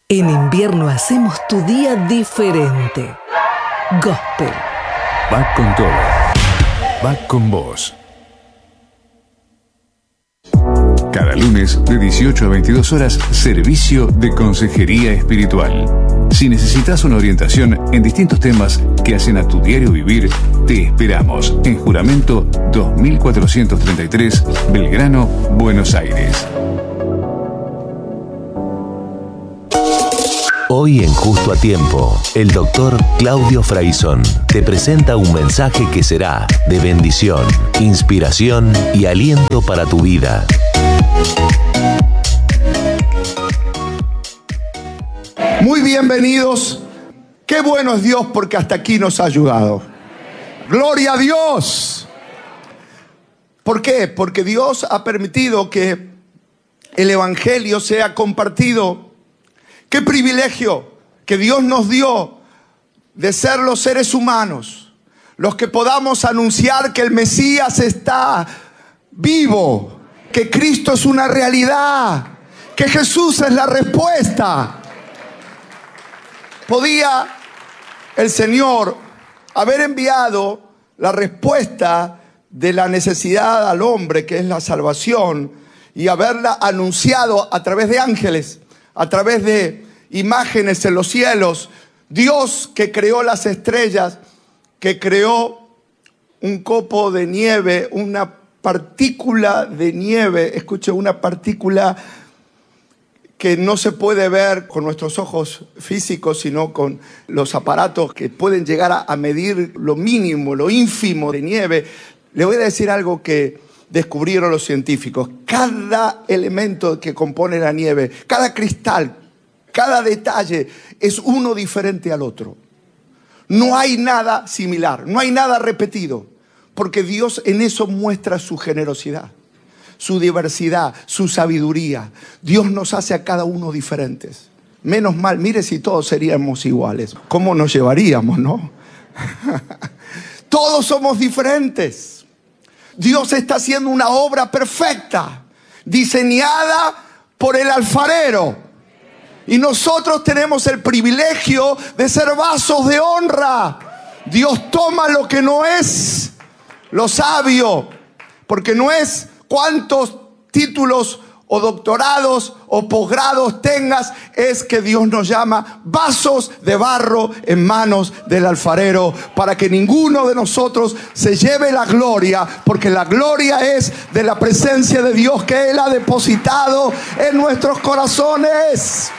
En invierno hacemos tu día diferente. Gospel. Va con todo. Va con vos. Cada lunes de 18 a 22 horas, servicio de consejería espiritual. Si necesitas una orientación en distintos temas que hacen a tu diario vivir, te esperamos en Juramento 2433, Belgrano, Buenos Aires. Hoy en Justo a Tiempo, el doctor Claudio Fraizón te presenta un mensaje que será de bendición, inspiración y aliento para tu vida. Muy bienvenidos. Qué bueno es Dios porque hasta aquí nos ha ayudado. ¡Gloria a Dios! ¿Por qué? Porque Dios ha permitido que el Evangelio sea compartido. ¡Qué privilegio que Dios nos dio de ser los seres humanos, los que podamos anunciar que el Mesías está vivo, que Cristo es una realidad, que Jesús es la respuesta! Podía el Señor haber enviado la respuesta de la necesidad al hombre, que es la salvación, y haberla anunciado a través de ángeles, a través de imágenes en los cielos. Dios, que creó las estrellas, que creó un copo de nieve, una partícula de nieve, escuche, una partícula que no se puede ver con nuestros ojos físicos, sino con los aparatos que pueden llegar a medir lo mínimo, lo ínfimo de nieve. Le voy a decir algo que descubrieron los científicos. Cada elemento que compone la nieve, cada cristal, cada detalle es uno diferente al otro. No hay nada similar, no hay nada repetido, porque Dios en eso muestra su generosidad, su diversidad, su sabiduría. Dios nos hace a cada uno diferentes. Menos mal, mire si todos seríamos iguales. ¿Cómo nos llevaríamos, no? Todos somos diferentes. Dios está haciendo una obra perfecta, diseñada por el alfarero. Y nosotros tenemos el privilegio de ser vasos de honra. Dios toma lo que no es lo sabio, porque no es cuántos títulos o doctorados o posgrados tengas, es que Dios nos llama vasos de barro en manos del alfarero, para que ninguno de nosotros se lleve la gloria, porque la gloria es de la presencia de Dios que Él ha depositado en nuestros corazones.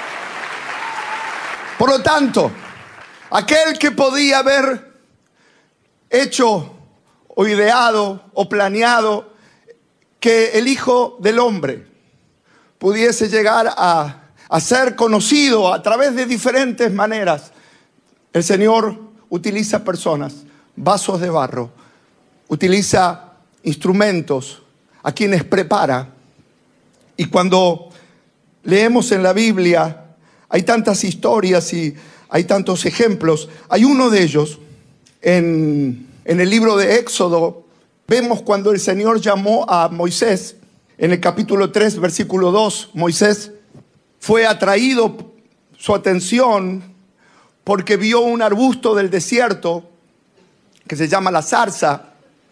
Por lo tanto, aquel que podía haber hecho o ideado o planeado que el Hijo del Hombre pudiese llegar a ser conocido a través de diferentes maneras, el Señor utiliza personas, vasos de barro, utiliza instrumentos a quienes prepara. Y cuando leemos en la Biblia, hay tantas historias y hay tantos ejemplos. Hay uno de ellos en el libro de Éxodo. Vemos cuando el Señor llamó a Moisés, en el capítulo 3, versículo 2, Moisés fue atraído su atención porque vio un arbusto del desierto que se llama la zarza,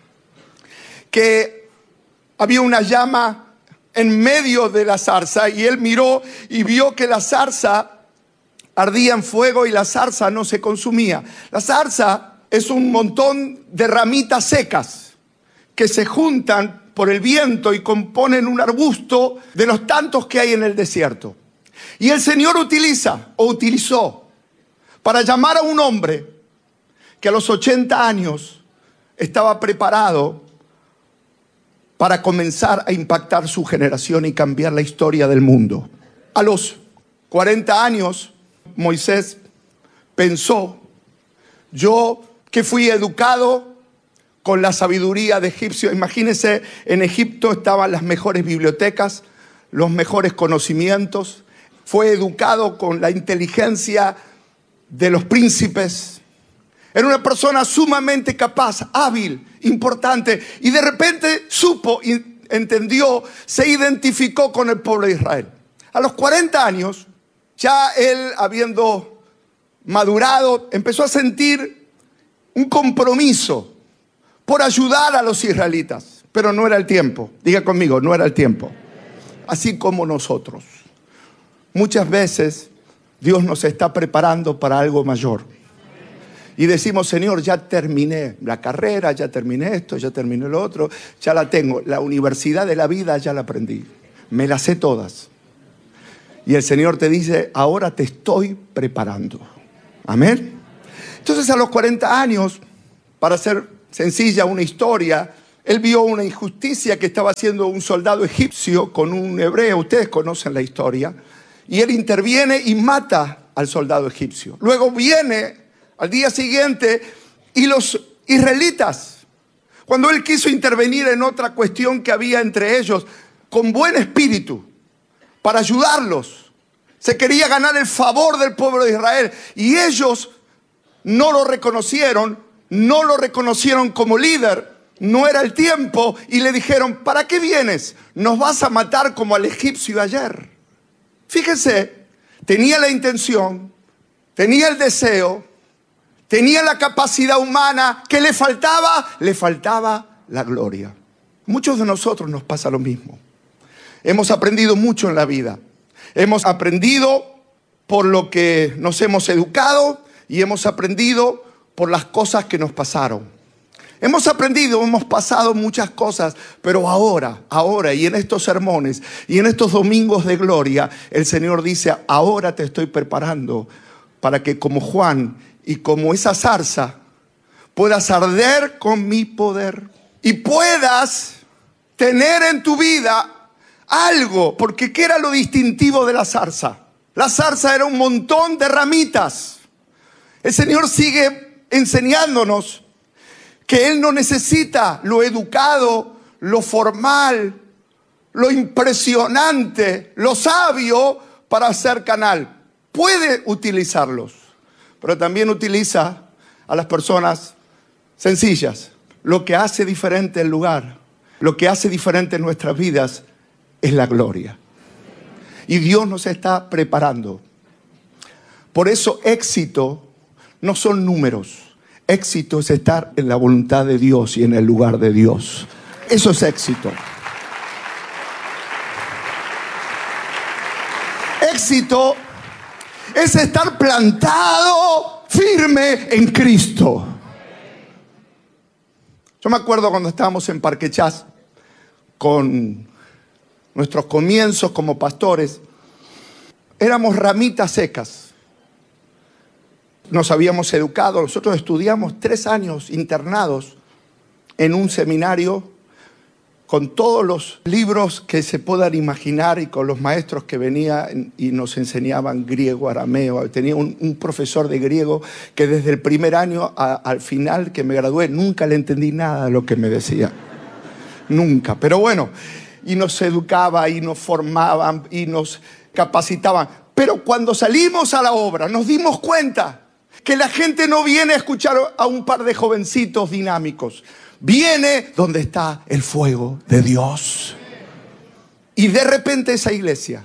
que había una llama en medio de la zarza, y él miró y vio que la zarza ardía en fuego y la zarza no se consumía. La zarza es un montón de ramitas secas que se juntan por el viento y componen un arbusto de los tantos que hay en el desierto. Y el Señor utilizó para llamar a un hombre que a los 80 años estaba preparado para comenzar a impactar su generación y cambiar la historia del mundo. A los 40 años, Moisés pensó: yo que fui educado con la sabiduría de egipcio. Imagínense, en Egipto estaban las mejores bibliotecas, los mejores conocimientos. Fue educado con la inteligencia de los príncipes. Era una persona sumamente capaz, hábil, importante. Y de repente supo, entendió, se identificó con el pueblo de Israel. A los 40 años, Ya él, habiendo madurado, empezó a sentir un compromiso por ayudar a los israelitas. Pero no era el tiempo. Diga conmigo, no era el tiempo. Así como nosotros. Muchas veces Dios nos está preparando para algo mayor. Y decimos, Señor, ya terminé la carrera, ya terminé esto, ya terminé lo otro, ya la tengo. La universidad de la vida ya la aprendí. Me las sé todas. Y el Señor te dice, ahora te estoy preparando. Amén. Entonces a los 40 años, para hacer sencilla una historia, él vio una injusticia que estaba haciendo un soldado egipcio con un hebreo. Ustedes conocen la historia. Y él interviene y mata al soldado egipcio. Luego viene al día siguiente y los israelitas, cuando él quiso intervenir en otra cuestión que había entre ellos, con buen espíritu, para ayudarlos, se quería ganar el favor del pueblo de Israel. Y ellos no lo reconocieron como líder. No era el tiempo y le dijeron, ¿para qué vienes? Nos vas a matar como al egipcio ayer. Fíjense, tenía la intención, tenía el deseo, tenía la capacidad humana. ¿Qué le faltaba? Le faltaba la gloria. Muchos de nosotros nos pasa lo mismo. Hemos aprendido mucho en la vida. Hemos aprendido por lo que nos hemos educado y hemos aprendido por las cosas que nos pasaron. Hemos aprendido, hemos pasado muchas cosas, pero ahora y en estos sermones y en estos domingos de gloria, el Señor dice, ahora te estoy preparando para que como Juan y como esa zarza puedas arder con mi poder y puedas tener en tu vida algo. Porque ¿qué era lo distintivo de la zarza? La zarza era un montón de ramitas. El Señor sigue enseñándonos que Él no necesita lo educado, lo formal, lo impresionante, lo sabio para hacer canal. Puede utilizarlos, pero también utiliza a las personas sencillas. Lo que hace diferente el lugar, lo que hace diferente en nuestras vidas es la gloria. Y Dios nos está preparando. Por eso éxito no son números. Éxito es estar en la voluntad de Dios y en el lugar de Dios. Eso es éxito. Éxito es estar plantado firme en Cristo. Yo me acuerdo cuando estábamos en Parque Chas, con nuestros comienzos como pastores, éramos ramitas secas. Nos habíamos educado, nosotros estudiamos 3 años internados en un seminario con todos los libros que se puedan imaginar y con los maestros que venían y nos enseñaban griego, arameo. Tenía un profesor de griego que desde el primer año al final que me gradué nunca le entendí nada de lo que me decía. Nunca, pero bueno, y nos educaba y nos formaban y nos capacitaban. Pero cuando salimos a la obra nos dimos cuenta que la gente no viene a escuchar a un par de jovencitos dinámicos. Viene donde está el fuego de Dios. Y de repente esa iglesia,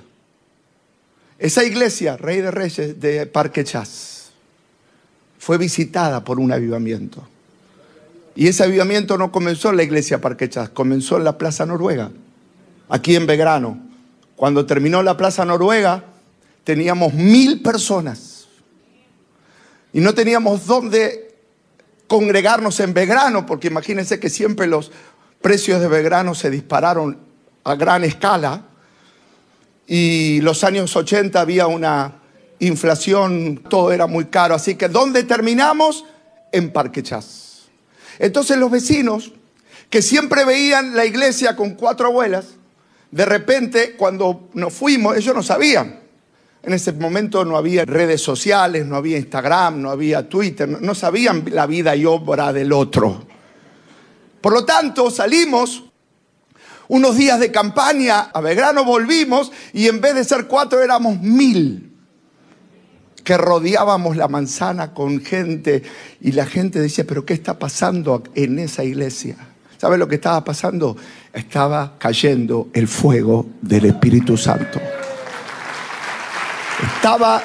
Rey de Reyes de Parque Chas, fue visitada por un avivamiento. Y ese avivamiento no comenzó en la iglesia Parque Chas, comenzó en la Plaza Noruega, aquí en Belgrano. Cuando terminó la Plaza Noruega, teníamos 1000 personas. Y no teníamos dónde congregarnos en Belgrano, porque imagínense que siempre los precios de Belgrano se dispararon a gran escala. Y los años 80 había una inflación, todo era muy caro. Así que ¿dónde terminamos? En Parque Chas. Entonces los vecinos, que siempre veían la iglesia con 4 abuelas, de repente cuando nos fuimos, ellos no sabían. En ese momento no había redes sociales, no había Instagram, no había Twitter, no sabían la vida y obra del otro. Por lo tanto, salimos unos días de campaña a Belgrano, volvimos y en vez de ser 4 éramos 1000 que rodeábamos la manzana con gente y la gente decía, ¿pero qué está pasando en esa iglesia? ¿Sabe lo que estaba pasando? Estaba cayendo el fuego del Espíritu Santo. Estaba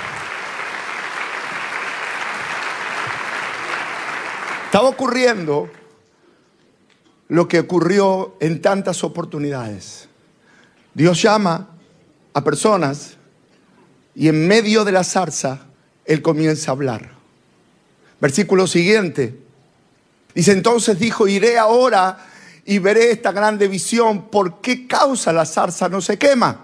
ocurriendo lo que ocurrió en tantas oportunidades. Dios llama a personas y en medio de la zarza Él comienza a hablar. Versículo siguiente. Dice, entonces dijo, iré ahora y veré esta grande visión. ¿Por qué causa la zarza no se quema?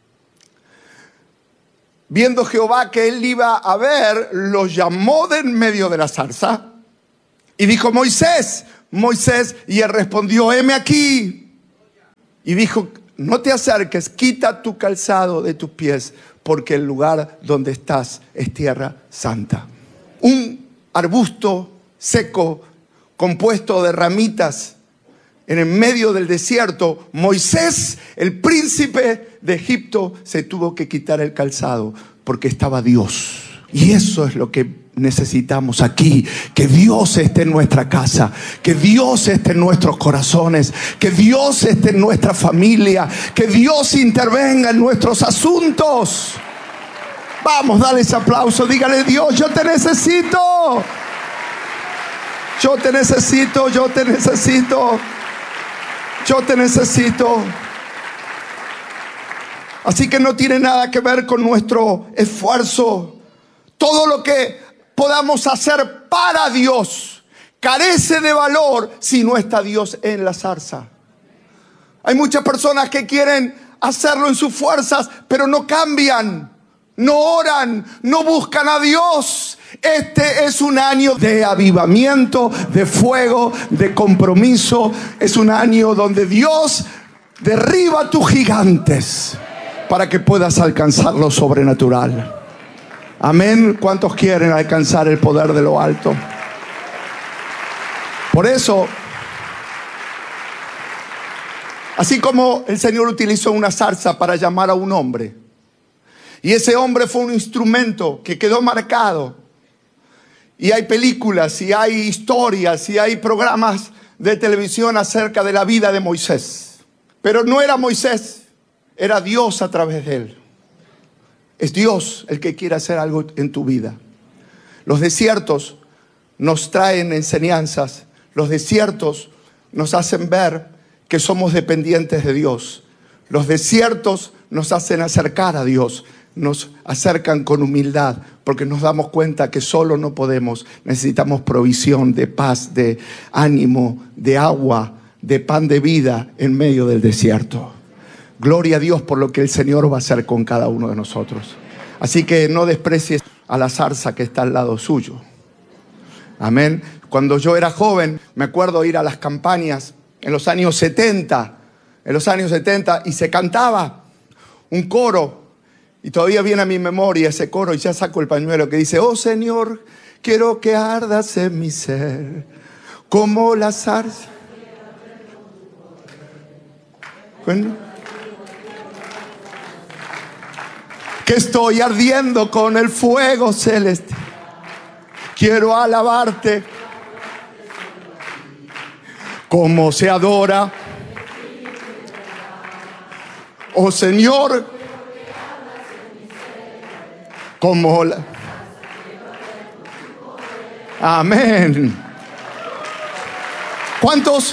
Viendo Jehová que él iba a ver, lo llamó de en medio de la zarza y dijo, Moisés, Moisés. Y él respondió, heme aquí. Y dijo, no te acerques, quita tu calzado de tus pies, porque el lugar donde estás es tierra santa. Un arbusto seco, compuesto de ramitas, en el medio del desierto, Moisés, el príncipe de Egipto, se tuvo que quitar el calzado porque estaba Dios. Y eso es lo que necesitamos aquí, que Dios esté en nuestra casa, que Dios esté en nuestros corazones, que Dios esté en nuestra familia, que Dios intervenga en nuestros asuntos. Vamos, dale ese aplauso, dígale, Dios, yo te necesito. Yo te necesito, yo te necesito. Yo te necesito. Así que no tiene nada que ver con nuestro esfuerzo. Todo lo que podamos hacer para Dios carece de valor si no está Dios en la zarza. Hay muchas personas que quieren hacerlo en sus fuerzas, pero no cambian, no oran, no buscan a Dios. Este es un año de avivamiento, de fuego, de compromiso. Es un año donde Dios derriba tus gigantes para que puedas alcanzar lo sobrenatural. Amén. ¿Cuántos quieren alcanzar el poder de lo alto? Por eso, así como el Señor utilizó una zarza para llamar a un hombre, y ese hombre fue un instrumento que quedó marcado, y hay películas, y hay historias, y hay programas de televisión acerca de la vida de Moisés. Pero no era Moisés, era Dios a través de él. Es Dios el que quiere hacer algo en tu vida. Los desiertos nos traen enseñanzas. Los desiertos nos hacen ver que somos dependientes de Dios. Los desiertos nos hacen acercar a Dios. Nos acercan con humildad, porque nos damos cuenta que solo no podemos. Necesitamos provisión de paz, de ánimo, de agua, de pan de vida en medio del desierto. Gloria a Dios por lo que el Señor va a hacer con cada uno de nosotros. Así que no desprecies a la zarza que está al lado suyo. Amén. Cuando yo era joven, me acuerdo ir a las campañas en los años 70. Y se cantaba un coro. Y todavía viene a mi memoria ese coro, y ya saco el pañuelo, que dice, oh Señor, quiero que ardas en mi ser, como la zarza. Bueno, que estoy ardiendo con el fuego celeste. Quiero alabarte como se adora. Oh Señor, como la... Amén. ¿Cuántos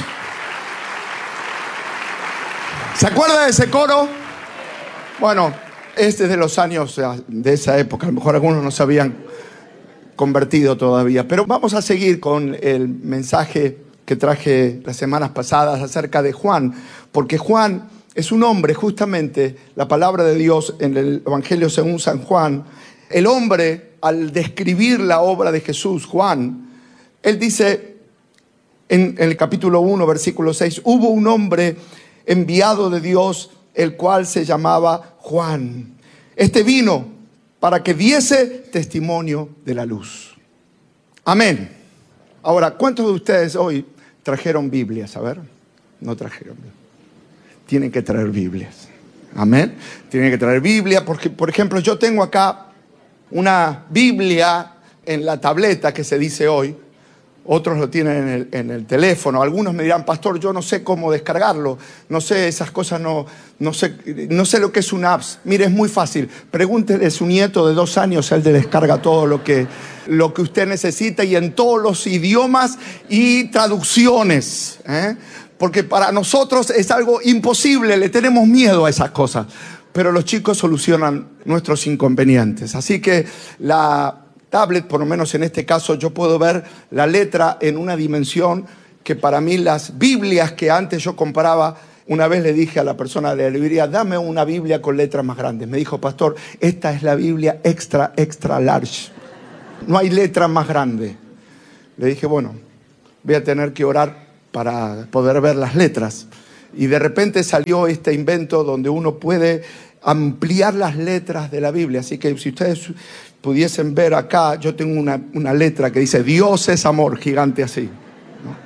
se acuerdan de ese coro? Bueno, este es de los años de esa época. A lo mejor algunos no se habían convertido todavía. Pero vamos a seguir con el mensaje que traje las semanas pasadas acerca de Juan. Porque Juan es un hombre, justamente, la palabra de Dios en el Evangelio según San Juan. El hombre, al describir la obra de Jesús, Juan, él dice en el capítulo 1, versículo 6, hubo un hombre enviado de Dios, el cual se llamaba Juan. Este vino para que diese testimonio de la luz. Amén. Ahora, ¿cuántos de ustedes hoy trajeron Biblias? A ver, no trajeron. Tienen que traer Biblias. Amén. Tienen que traer Biblia porque, por ejemplo, yo tengo acá una Biblia en la tableta que se dice hoy, Otros lo tienen en el teléfono. Algunos me dirán, pastor, yo no sé cómo descargarlo. No sé esas cosas, no sé lo que es una app. Mire, es muy fácil. Pregúntele a su nieto de 2 años, él le descarga todo lo que usted necesita y en todos los idiomas y traducciones. Porque para nosotros es algo imposible, le tenemos miedo a esas cosas. Pero los chicos solucionan nuestros inconvenientes. Así que la tablet, por lo menos en este caso, yo puedo ver la letra en una dimensión que para mí las Biblias que antes yo compraba, una vez le dije a la persona de la librería, dame una Biblia con letras más grandes. Me dijo, pastor, esta es la Biblia extra large. No hay letra más grande. Le dije, bueno, voy a tener que orar para poder ver las letras. Y de repente salió este invento donde uno puede ampliar las letras de la Biblia. Así que si ustedes pudiesen ver acá, yo tengo una letra que dice Dios es amor, gigante así, ¿no?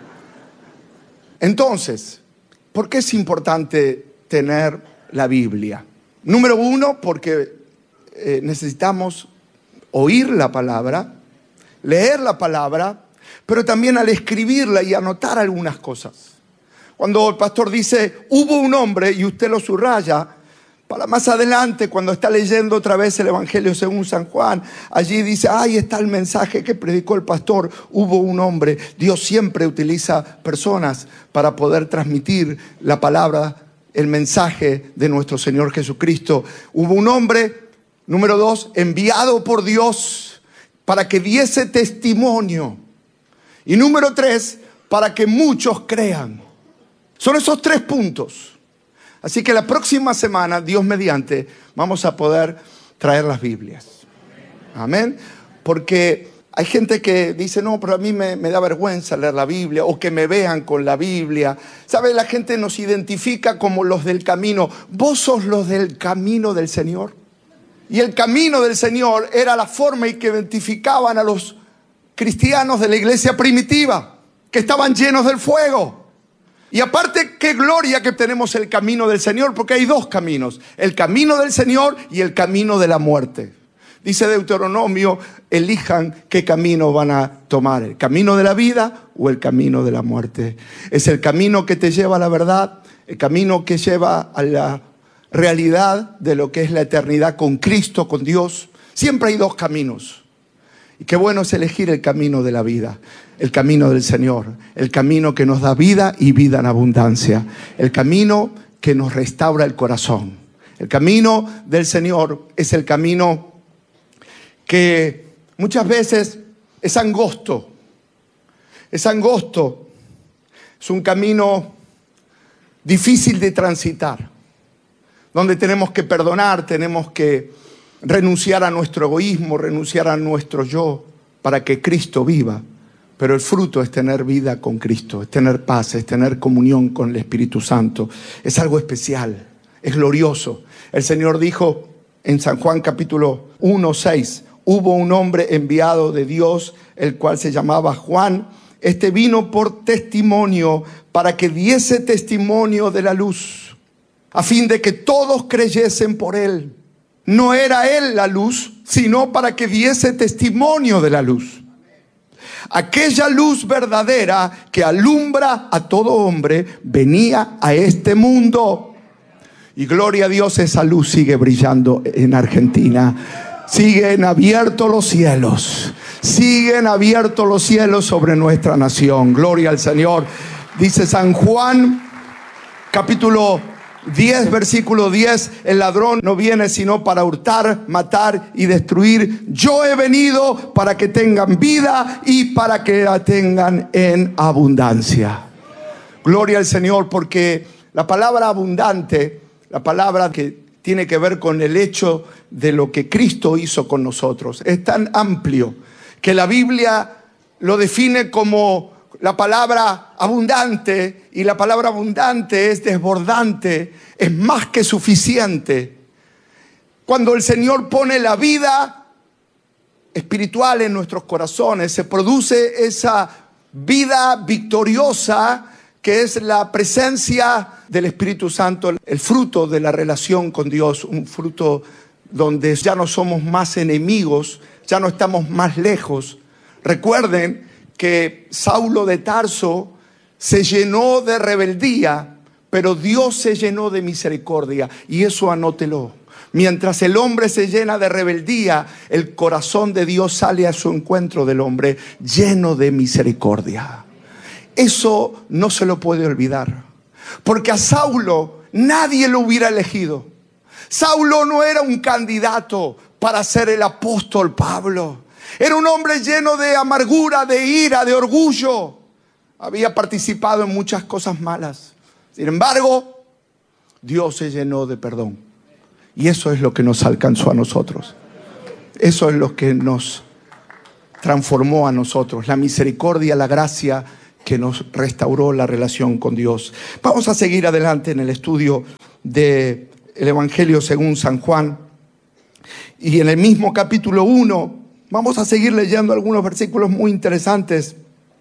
Entonces, ¿por qué es importante tener la Biblia? Número 1, porque necesitamos oír la palabra, leer la palabra, pero también al escribirla y anotar algunas cosas. Cuando el pastor dice, hubo un hombre, y usted lo subraya, para más adelante, cuando está leyendo otra vez el Evangelio según San Juan, allí dice, ahí está el mensaje que predicó el pastor, hubo un hombre. Dios siempre utiliza personas para poder transmitir la palabra, el mensaje de nuestro Señor Jesucristo. Hubo un hombre, número 2, enviado por Dios para que diese testimonio. Y número 3, para que muchos crean. Son esos 3 puntos. Así que la próxima semana, Dios mediante, vamos a poder traer las Biblias. Amén. Porque hay gente que dice, no, pero a mí me da vergüenza leer la Biblia, o que me vean con la Biblia. ¿Sabe? La gente nos identifica como los del camino. ¿Vos sos los del camino del Señor? Y el camino del Señor era la forma en que identificaban a los cristianos de la iglesia primitiva, que estaban llenos del fuego. Y aparte, qué gloria que tenemos el camino del Señor, porque hay 2 caminos, el camino del Señor y el camino de la muerte. Dice Deuteronomio, elijan qué camino van a tomar, el camino de la vida o el camino de la muerte. Es el camino que te lleva a la verdad, el camino que lleva a la realidad de lo que es la eternidad con Cristo, con Dios. Siempre hay 2 caminos. Y qué bueno es elegir el camino de la vida, el camino del Señor, el camino que nos da vida y vida en abundancia, el camino que nos restaura el corazón. El camino del Señor es el camino que muchas veces es angosto. Es angosto, es un camino difícil de transitar, donde tenemos que perdonar, tenemos que renunciar a nuestro egoísmo, renunciar a nuestro yo, para que Cristo viva. Pero el fruto es tener vida con Cristo, es tener paz, es tener comunión con el Espíritu Santo. Es algo especial, es glorioso. El Señor dijo en San Juan capítulo 1:6, hubo un hombre enviado de Dios, el cual se llamaba Juan. Este vino por testimonio, para que diese testimonio de la luz, a fin de que todos creyesen por él. No era él la luz, sino para que diese testimonio de la luz. Aquella luz verdadera que alumbra a todo hombre venía a este mundo. Y gloria a Dios, esa luz sigue brillando en Argentina. Siguen abiertos los cielos. Siguen abiertos los cielos sobre nuestra nación. Gloria al Señor. Dice San Juan, capítulo 10, versículo 10, el ladrón no viene sino para hurtar, matar y destruir. Yo he venido para que tengan vida y para que la tengan en abundancia. Gloria al Señor, porque la palabra abundante, la palabra que tiene que ver con el hecho de lo que Cristo hizo con nosotros, es tan amplio que la Biblia lo define como la palabra abundante, y la palabra abundante es desbordante, es más que suficiente. Cuando el Señor pone la vida espiritual en nuestros corazones, se produce esa vida victoriosa que es la presencia del Espíritu Santo, el fruto de la relación con Dios, un fruto donde ya no somos más enemigos, ya no estamos más lejos. Recuerden que Saulo de Tarso se llenó de rebeldía, pero Dios se llenó de misericordia. Y eso anótelo. Mientras el hombre se llena de rebeldía, el corazón de Dios sale a su encuentro del hombre lleno de misericordia. Eso no se lo puede olvidar. Porque a Saulo nadie lo hubiera elegido. Saulo no era un candidato para ser el apóstol Pablo. Era un hombre lleno de amargura, de ira, de orgullo. Había participado en muchas cosas malas. Sin embargo, Dios se llenó de perdón. Y eso es lo que nos alcanzó a nosotros. Eso es lo que nos transformó a nosotros. La misericordia, la gracia que nos restauró la relación con Dios. Vamos a seguir adelante en el estudio del Evangelio según San Juan. Y en el mismo capítulo 1, vamos a seguir leyendo algunos versículos muy interesantes.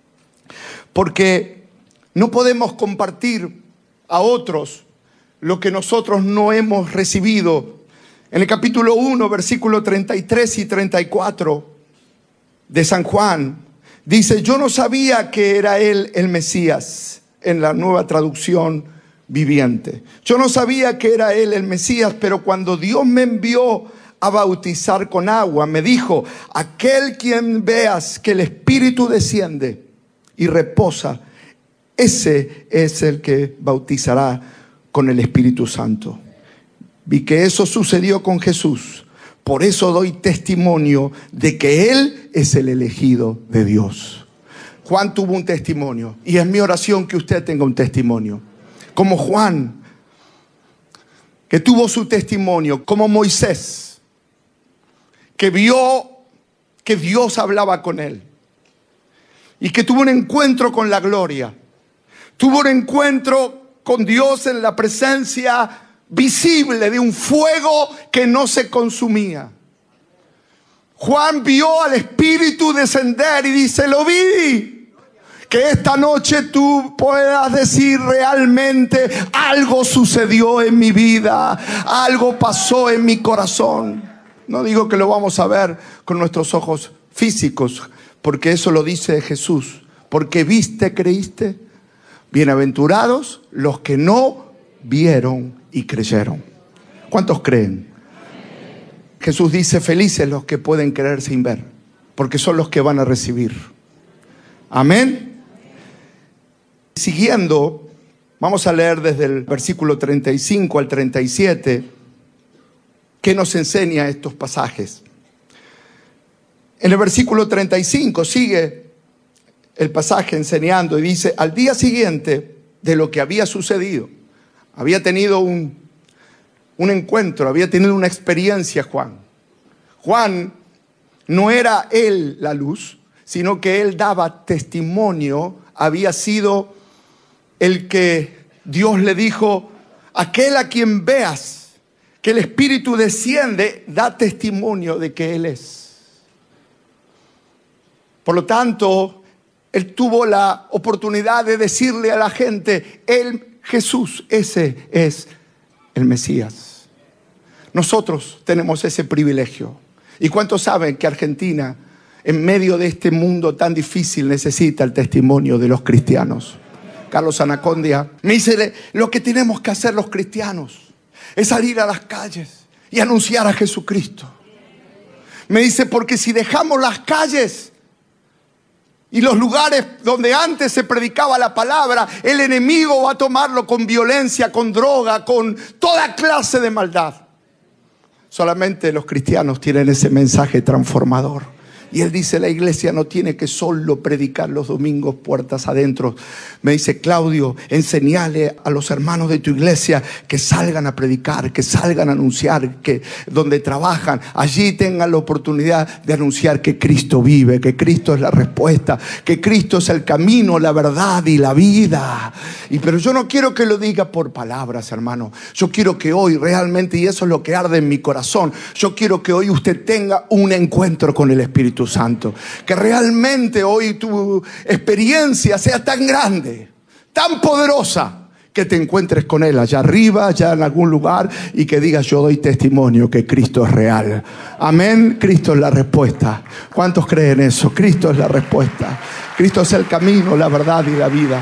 Porque no podemos compartir a otros lo que nosotros no hemos recibido. En el capítulo 1, versículos 33 y 34 de San Juan, dice: yo no sabía que era él el Mesías, en la Nueva Traducción Viviente. Yo no sabía que era él el Mesías, pero cuando Dios me envió a bautizar con agua, me dijo: aquel quien veas que el Espíritu desciende y reposa, ese es el que bautizará con el Espíritu Santo. Vi que eso sucedió con Jesús. Por eso doy testimonio de que Él es el elegido de Dios. Juan tuvo un testimonio. Y es mi oración que usted tenga un testimonio. Como Juan, que tuvo su testimonio. Como Moisés, que vio que Dios hablaba con él. Y que tuvo un encuentro con la gloria. Tuvo un encuentro con Dios en la presencia visible de un fuego que no se consumía. Juan vio al Espíritu descender y dice: lo vi. Que esta noche tú puedas decir: realmente algo sucedió en mi vida, algo pasó en mi corazón. No digo que lo vamos a ver con nuestros ojos físicos, porque eso lo dice Jesús. Porque viste, creíste. Bienaventurados los que no vieron y creyeron. ¿Cuántos creen? Jesús dice: felices los que pueden creer sin ver, porque son los que van a recibir. Amén. Siguiendo, vamos a leer desde el versículo 35 al 37, ¿qué nos enseña estos pasajes? En el versículo 35 sigue el pasaje enseñando y dice: al día siguiente de lo que había sucedido, había tenido un encuentro, había tenido una experiencia Juan. Juan no era él la luz, sino que él daba testimonio, había sido el que Dios le dijo: aquel a quien veas que el Espíritu desciende, da testimonio de que Él es. Por lo tanto, él tuvo la oportunidad de decirle a la gente: Él, Jesús, ese es el Mesías. Nosotros tenemos ese privilegio. ¿Y cuántos saben que Argentina, en medio de este mundo tan difícil, necesita el testimonio de los cristianos? Carlos Anacondia me dice: lo que tenemos que hacer los cristianos es salir a las calles y anunciar a Jesucristo. Me dice: porque si dejamos las calles y los lugares donde antes se predicaba la palabra, el enemigo va a tomarlo con violencia, con droga, con toda clase de maldad. Solamente los cristianos tienen ese mensaje transformador. Y él dice: la iglesia no tiene que solo predicar los domingos puertas adentro. Me dice: Claudio, enseñale a los hermanos de tu iglesia que salgan a predicar, que salgan a anunciar, que donde trabajan, allí tengan la oportunidad de anunciar que Cristo vive, que Cristo es la respuesta, que Cristo es el camino, la verdad y la vida. Pero yo no quiero que lo diga por palabras, hermano. Yo quiero que hoy realmente, y eso es lo que arde en mi corazón, yo quiero que hoy usted tenga un encuentro con el Espíritu Santo. Que realmente hoy tu experiencia sea tan grande, tan poderosa, que te encuentres con Él allá arriba, allá en algún lugar, y que digas: yo doy testimonio que Cristo es real. Amén. Cristo es la respuesta. ¿Cuántos creen eso? Cristo es la respuesta. Cristo es el camino, la verdad y la vida.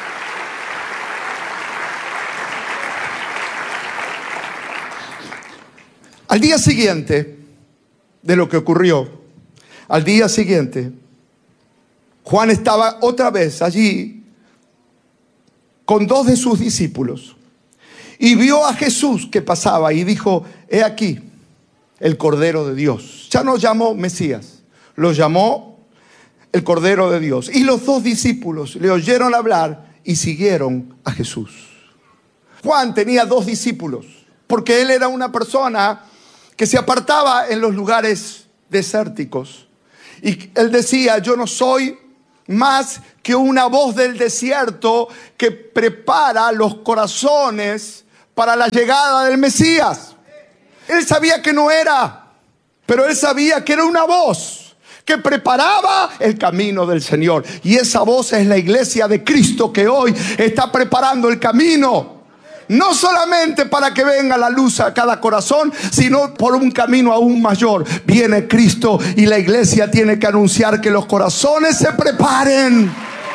Al día siguiente de lo que ocurrió, al día siguiente, Juan estaba otra vez allí con 2 de sus discípulos y vio a Jesús que pasaba y dijo: he aquí el Cordero de Dios. Ya no llamó Mesías, lo llamó el Cordero de Dios. Y los 2 discípulos le oyeron hablar y siguieron a Jesús. Juan tenía 2 discípulos porque él era una persona que se apartaba en los lugares desérticos. Y él decía: yo no soy más que una voz del desierto que prepara los corazones para la llegada del Mesías. Él sabía que no era, pero él sabía que era una voz que preparaba el camino del Señor. Y esa voz es la iglesia de Cristo, que hoy está preparando el camino. No solamente para que venga la luz a cada corazón, sino por un camino aún mayor. Viene Cristo y la iglesia tiene que anunciar que los corazones se preparen.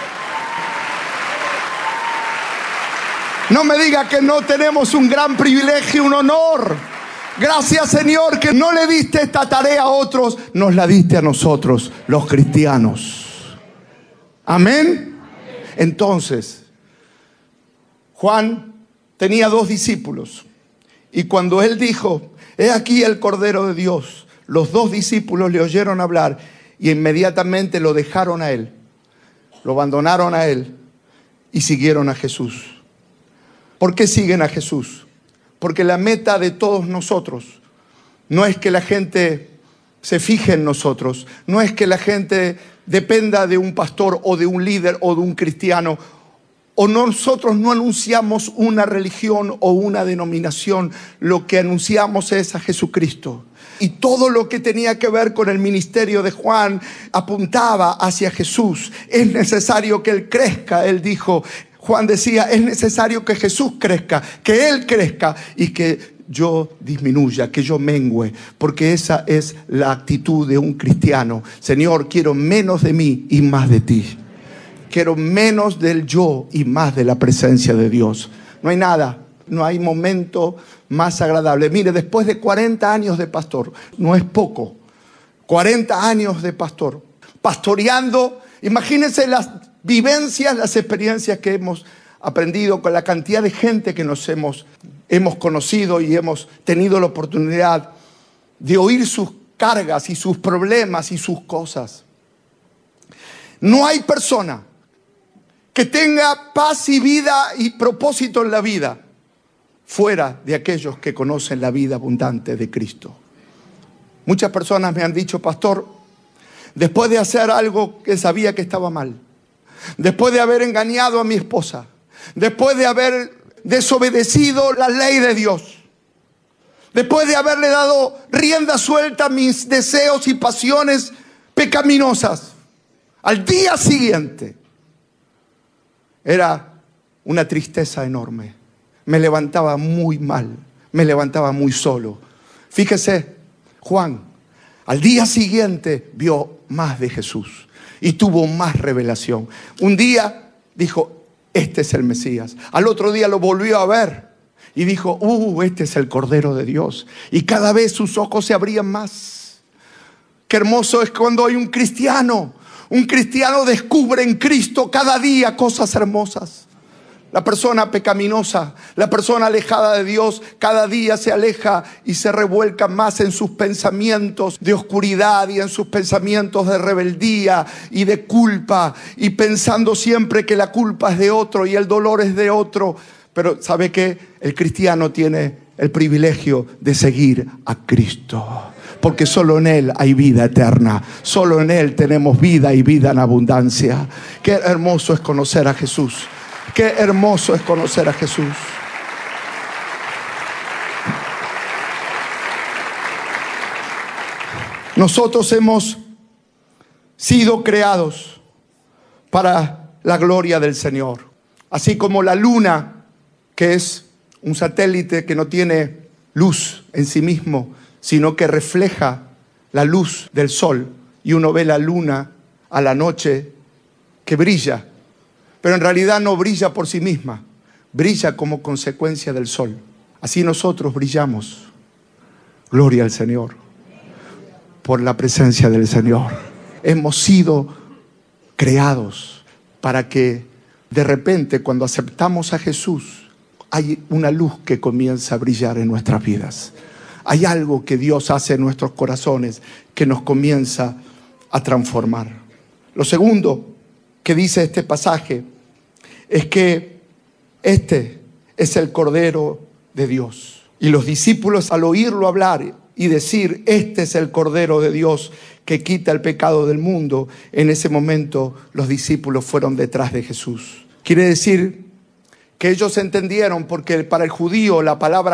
No me diga que no tenemos un gran privilegio, un honor. Gracias, Señor, que no le diste esta tarea a otros, nos la diste a nosotros, los cristianos. Amén. Entonces, Juan tenía 2 discípulos, y cuando él dijo: he aquí el Cordero de Dios, los 2 discípulos le oyeron hablar y inmediatamente lo dejaron a él, lo abandonaron a él y siguieron a Jesús. ¿Por qué siguen a Jesús? Porque la meta de todos nosotros no es que la gente se fije en nosotros, no es que la gente dependa de un pastor o de un líder o de un cristiano. O nosotros no anunciamos una religión o una denominación, lo que anunciamos es a Jesucristo. Y todo lo que tenía que ver con el ministerio de Juan apuntaba hacia Jesús. Es necesario que Él crezca, él dijo. Juan decía: es necesario que Jesús crezca, que Él crezca y que yo disminuya, que yo mengüe. Porque esa es la actitud de un cristiano. Señor, quiero menos de mí y más de ti. Quiero menos del yo y más de la presencia de Dios. No hay nada, no hay momento más agradable. Mire, después de 40 años de pastor, no es poco, 40 años de pastor, pastoreando, imagínense las vivencias, las experiencias que hemos aprendido con la cantidad de gente que nos hemos conocido y hemos tenido la oportunidad de oír sus cargas y sus problemas y sus cosas. No hay persona que tenga paz y vida y propósito en la vida fuera de aquellos que conocen la vida abundante de Cristo. Muchas personas me han dicho: pastor, después de hacer algo que sabía que estaba mal, después de haber engañado a mi esposa, después de haber desobedecido la ley de Dios, después de haberle dado rienda suelta a mis deseos y pasiones pecaminosas, al día siguiente era una tristeza enorme. Me levantaba muy mal, me levantaba muy solo. Fíjese, Juan al día siguiente vio más de Jesús y tuvo más revelación. Un día dijo: este es el Mesías. Al otro día lo volvió a ver y dijo: este es el Cordero de Dios. Y cada vez sus ojos se abrían más. Qué hermoso es cuando hay un cristiano. Un cristiano descubre en Cristo cada día cosas hermosas. La persona pecaminosa, la persona alejada de Dios, cada día se aleja y se revuelca más en sus pensamientos de oscuridad y en sus pensamientos de rebeldía y de culpa, y pensando siempre que la culpa es de otro y el dolor es de otro. Pero ¿sabe qué? El cristiano tiene el privilegio de seguir a Cristo. Porque solo en Él hay vida eterna. Solo en Él tenemos vida y vida en abundancia. Qué hermoso es conocer a Jesús. Qué hermoso es conocer a Jesús. Nosotros hemos sido creados para la gloria del Señor. Así como la luna que es un satélite que no tiene luz en sí mismo, sino que refleja la luz del sol, y uno ve la luna a la noche que brilla, pero en realidad no brilla por sí misma, brilla como consecuencia del sol. Así nosotros brillamos. Gloria al Señor, por la presencia del Señor. Hemos sido creados para que de repente, cuando aceptamos a Jesús, hay una luz que comienza a brillar en nuestras vidas. Hay algo que Dios hace en nuestros corazones que nos comienza a transformar. Lo segundo que dice este pasaje es que este es el Cordero de Dios. Y los discípulos, al oírlo hablar y decir, este es el Cordero de Dios que quita el pecado del mundo, en ese momento los discípulos fueron detrás de Jesús. Quiere decir que ellos entendieron, porque para el judío la palabra